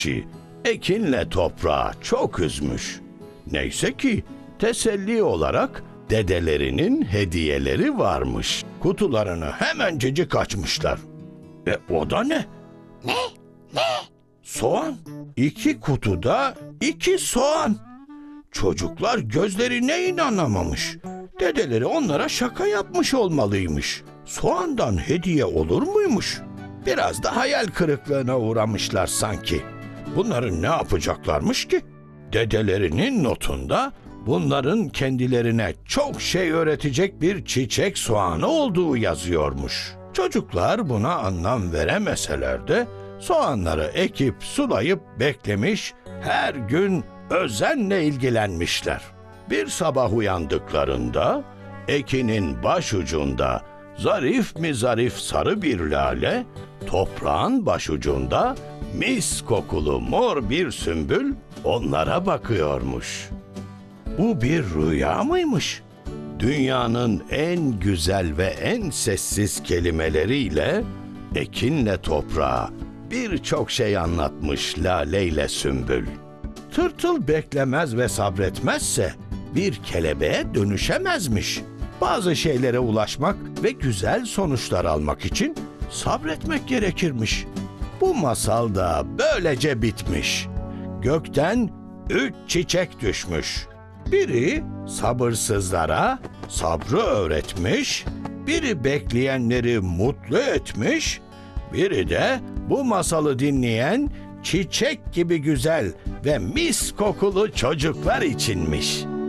Ekinle toprağı çok üzmüş. Neyse ki teselli olarak dedelerinin hediyeleri varmış. Kutularını hemencecik açmışlar. O da ne? Ne? Soğan. 2 kutuda 2 soğan. Çocuklar gözlerine inanamamış. Dedeleri onlara şaka yapmış olmalıymış. Soğandan hediye olur muymuş? Biraz da hayal kırıklığına uğramışlar sanki. Bunların ne yapacaklarmış ki? Dedelerinin notunda bunların kendilerine çok şey öğretecek bir çiçek soğanı olduğu yazıyormuş. Çocuklar buna anlam veremeseler de soğanları ekip sulayıp beklemiş, her gün özenle ilgilenmişler. Bir sabah uyandıklarında ekinin başucunda zarif mi zarif sarı bir lale, toprağın başucunda mis kokulu mor bir sümbül onlara bakıyormuş. Bu bir rüya mıymış? Dünyanın en güzel ve en sessiz kelimeleriyle ekinle toprağa birçok şey anlatmış Lale ile Sümbül. Tırtıl beklemez ve sabretmezse bir kelebeğe dönüşemezmiş. Bazı şeylere ulaşmak ve güzel sonuçlar almak için sabretmek gerekirmiş. Bu masal da böylece bitmiş. Gökten 3 çiçek düşmüş. Biri sabırsızlara sabrı öğretmiş, biri bekleyenleri mutlu etmiş, biri de bu masalı dinleyen çiçek gibi güzel ve mis kokulu çocuklar içinmiş.